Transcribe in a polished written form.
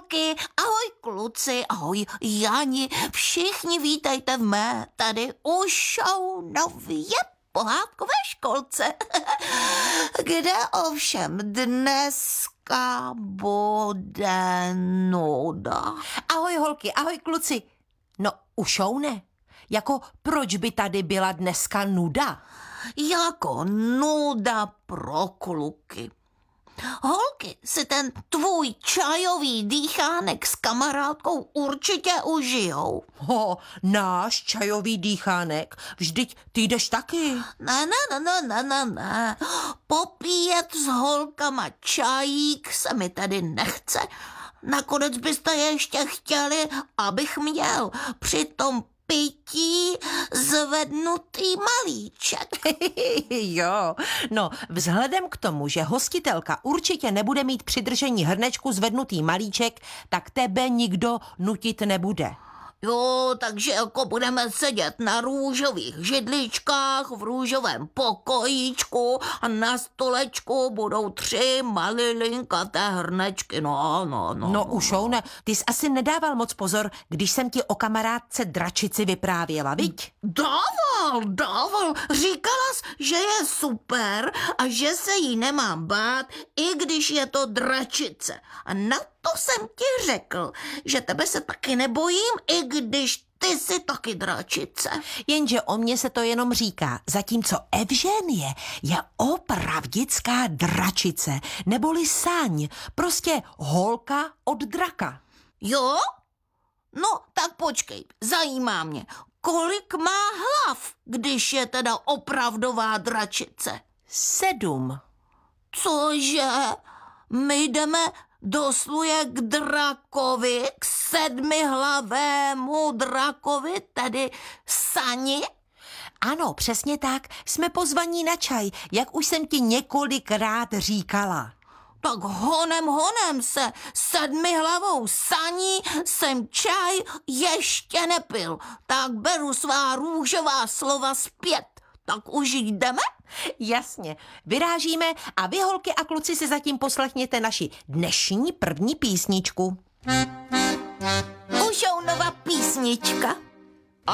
holky, ahoj kluci, ahoj Jani, všichni vítejte v mé tady u show nově pohádkové školce, kde ovšem dneska bude nuda. Ahoj holky, ahoj kluci. No už ne. Jako proč by tady byla dneska nuda? Jako nuda pro kluky. Holky si ten tvůj čajový dýchánek s kamarádkou určitě užijou. Náš čajový dýchánek. Vždyť ty jdeš taky. Ne. Popíjet s holkama čajík se mi tady nechce. Nakonec byste ještě chtěli, abych měl při tom pití zvednutý malíček. Jo, no vzhledem k tomu, že hostitelka určitě nebude mít při držení hrnečku zvednutý malíček, tak tebe nikdo nutit nebude. Jo, takže jako budeme sedět na růžových židličkách v růžovém pokojíčku a na stolečku budou 3 malilinkaté hrnečky. No, už ne. Ty jsi asi nedával moc pozor, když jsem ti o kamarádce dračici vyprávěla, viď? Dával. Říkala jsi, že je super a že se jí nemám bát, i když je to dračice. A na to jsem ti řekl, že tebe se taky nebojím, i když ty jsi taky dračice. Jenže o mně se to jenom říká, zatímco Evženie je opravdická dračice, neboli saň, prostě holka od draka. Jo? No, tak počkej, zajímá mě, kolik má hlav, když je teda opravdová dračice? 7. Cože? My jdeme dosluje k drakovi, k 7hlavému drakovi, tedy sani? Ano, přesně tak. Jsme pozvaní na čaj, jak už jsem ti několikrát říkala. Tak honem se 7hlavou saní jsem čaj ještě nepil. Tak beru svá růžová slova zpět. Tak už jdeme? Jasně, vyrážíme a vy holky a kluci si zatím poslechněte naši dnešní první písničku. Už je nová písnička.